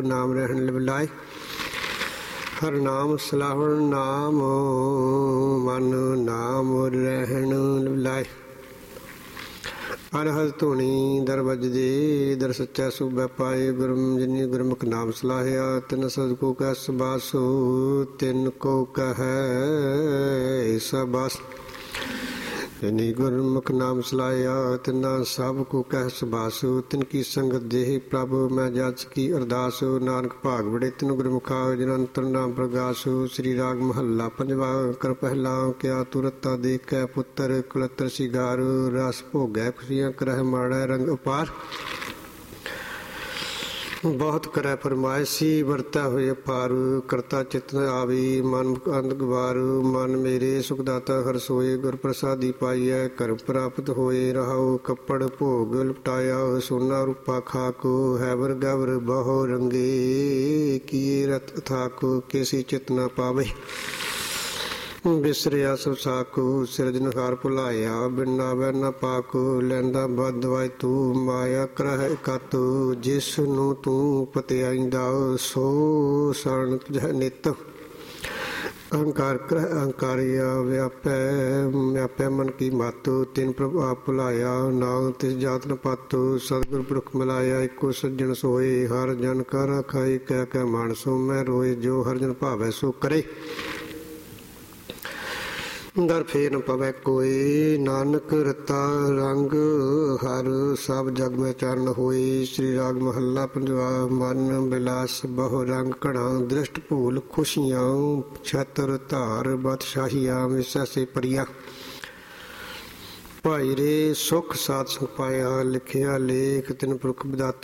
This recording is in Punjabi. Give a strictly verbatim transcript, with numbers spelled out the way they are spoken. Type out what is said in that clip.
ਨਾਮ ਰਹਿਣ ਲਿਵਲਾਏ। ਹਰ ਨਾਮ ਸਲਾਵਣ ਨਾਮ ਮਨ ਨਾਮ ਰਹਿਣ ਲਿਵਲਾਏ। ਅਨਹਦ ਧੂਣੀ ਦਰ ਵੱਜਦੇ ਦਰ ਸੱਚਾ ਸੂਬਾ ਪਾਏ। ਗੁਰਮ ਜਿਨੀ ਗੁਰਮੁਖ ਨਾਮ ਸਲਾਹਿਆ ਤਿਨ ਸਦ ਕੋ ਕਹਿ ਸਬਾਸੋ। ਤਿਨ ਕੋ ਕਹੈ ਸਬਾਸ ਜਿਨੀ ਗੁਰਮੁਖ ਨਾਮ ਸਲਾਹਿਆ ਤਿਨਾ ਸਭ ਕੋ ਕਹਿ ਸਬਾਸੋ। ਤਿਨ ਕੀ ਸੰਗਤ ਦੇਹ ਪ੍ਰਭ ਮੈਂ ਜਸ ਕੀ ਅਰਦਾਸ। ਨਾਨਕ ਭਾਗ ਬੜੇ ਤਿਨ ਗੁਰਮੁਖਾ ਜਨੰਤਰ ਨਾਮ ਪ੍ਰਗਾਸੋ। ਸ੍ਰੀ ਰਾਗ ਮਹੱਲਾ ਪੰਜਵਾ। ਕਰ ਪਹਿਲਾ ਕਿਆ ਤੁਰਤਾ ਦੇਖੈ ਪੁੱਤਰ ਕੁਲਤਰ ਸਿਗਾਰ। ਰਸ ਭੋਗੈ ਖੁਸ਼ੀਆਂ ਕਰਹਿ ਮਾੜੈ ਰੰਗ ਉਪਾਰ। ਬਹੁਤ ਕਰੈ ਫਰਮਾਇਸ਼ੀ ਵਰਤੈ ਹੋਏ ਅਪਾਰ। ਕਰਤਾ ਚਿਤ ਆਵੀ ਮਨ ਅੰਧ ਗਵਾਰ। ਮਨ ਮੇਰੇ ਸੁਖਦਾਤਾ ਹਰ ਸੋਏ ਗੁਰ ਪ੍ਰਸਾਦੀ ਪਾਈਐ। ਕਰ ਪ੍ਰਾਪਤ ਹੋਏ ਰਹਾਉ ਕੱਪੜ ਭੋਗ ਲੁਟਾਇਆ। ਸੋਨਾ ਰੂਪਾ ਖਾਕੋ ਹੈਵਰ ਗਵਰ ਬਹੁ ਰੰਗੇ। ਕੀਏ ਰਤ ਥਾਕੋ ਕਿਸੀ ਚਿਤ ਨਾ ਪਾਵੇ। ਬਿਸਰਿਆ ਸਭ ਸਾਕੋ ਸਿਰਜਨਹਾਰ ਭੁਲਾਇਆ। ਬਿਨ ਨਾਵੈ ਨਾ ਪਾਕੋ ਲੈਂਦਾ ਬਦਵਾਇ ਤੂੰ। ਮਾਇਆ ਕਰਹਿ ਕਾਤੋ ਜਿਸ ਨੂੰ ਤੂੰ ਪਤਿਆਈਂਦਾ। ਸੋ ਸਰਣ ਤੁਝੈ ਨਿਤ ਅਹੰਕਾਰ ਕਰਹਿ ਅਹੰਕਾਰਿਆ। ਵਿਆਪੈ ਵਿਆਪੈ ਮਨ ਕੀ ਮਾਤੋ ਤਿਨ ਪ੍ਰਭ ਆਪ ਭੁਲਾਇਆ। ਨਾਮ ਤਿਸ ਜਾਤ ਨ ਪਾਤੋ ਸਤਿਗੁਰ ਪੁਰਖ ਮਿਲਾਇਆ। ਇੱਕੋ ਸੱਜਣ ਸੋਏ ਹਰ ਜਨ ਕਰ ਖਾਈ ਕਹਿ ਕਹਿ ਮਾਨਸੋ। ਮੈਂ ਰੋਏ ਜੋ ਹਰ ਜਨ ਭਾਵੈ ਸੋ ਕਰੇ। ਦਰ ਫੇਰ ਨ ਪਵੈ ਕੋਈ ਨਾਨਕ ਰਤਾ ਰੰਗ ਹਰ ਸਭ ਜਗ ਮੈਂ ਚਰਨ ਹੋਏ। ਸ੍ਰੀ ਰਾਗ ਮਹੱਲਾ ਪੰਜਵਾ। ਮਨ ਬਿਲਾਸ ਬਹੁ ਰੰਗ ਘਣਾ ਦ੍ਰਿਸ਼ਟ ਭੂਲ ਖੁਸ਼ੀਆਂ। ਛਤਰ ਧਾਰ ਬਾਦਸ਼ਾਹੀਆਂ ਵਿਸੈਸੇ ਪਰੀਆ। ਭਾਈ ਰੇ ਸੁਖ ਸਾਧ ਸੰਗ ਪਾਇਆ ਲਿਖਿਆ ਲੇਖ ਤਿਨ ਪੁਰਖ ਵਿਦਾਤਾ।